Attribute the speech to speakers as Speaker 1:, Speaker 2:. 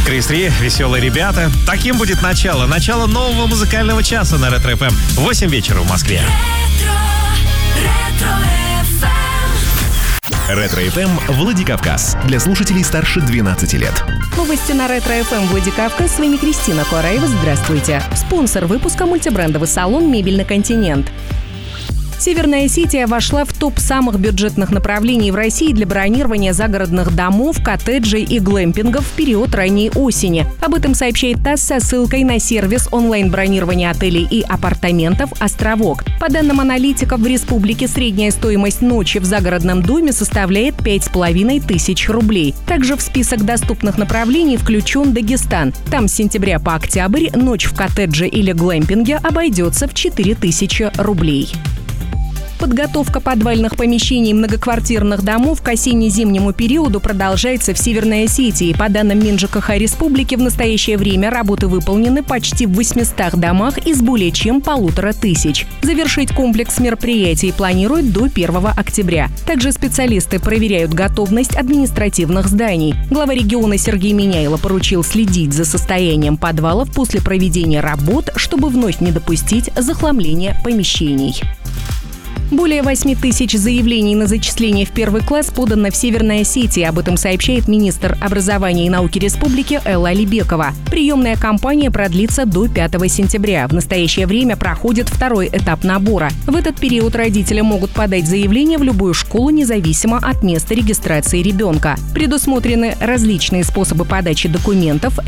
Speaker 1: Крис Ри, веселые ребята. Таким будет начало нового музыкального часа на Ретро ФМ. 8 вечера в Москве.
Speaker 2: Ретро ФМ Владикавказ. Для слушателей старше 12 лет.
Speaker 3: Новости на Ретро ФМ Владикавказ. С вами Кристина Куараева. Здравствуйте. Спонсор выпуска — мультибрендовый салон «Мебельный континент». Северная Осетия вошла в топ самых бюджетных направлений в России для бронирования загородных домов, коттеджей и глэмпингов в период ранней осени. Об этом сообщает ТАСС со ссылкой на сервис онлайн-бронирования отелей и апартаментов «Островок». По данным аналитиков, в республике средняя стоимость ночи в загородном доме составляет 5500 рублей. Также в список доступных направлений включен Дагестан. Там с сентября по октябрь ночь в коттедже или глэмпинге обойдется в 4000 рублей. Подготовка подвальных помещений многоквартирных домов к осенне-зимнему периоду продолжается в Северной Осетии. По данным МинЖКХ республики, в настоящее время работы выполнены почти в 800 домах из более чем 1500. Завершить комплекс мероприятий планируют до 1 октября. Также специалисты проверяют готовность административных зданий. Глава региона Сергей Миняйло поручил следить за состоянием подвалов после проведения работ, чтобы вновь не допустить захламления помещений. Более 8000 заявлений на зачисление в первый класс подано в Северной Осетии. Об этом сообщает министр образования и науки республики Элла Алибекова. Приемная кампания продлится до 5 сентября. В настоящее время проходит второй этап набора. В этот период родители могут подать заявление в любую школу, независимо от места регистрации ребенка. Предусмотрены различные способы подачи документов.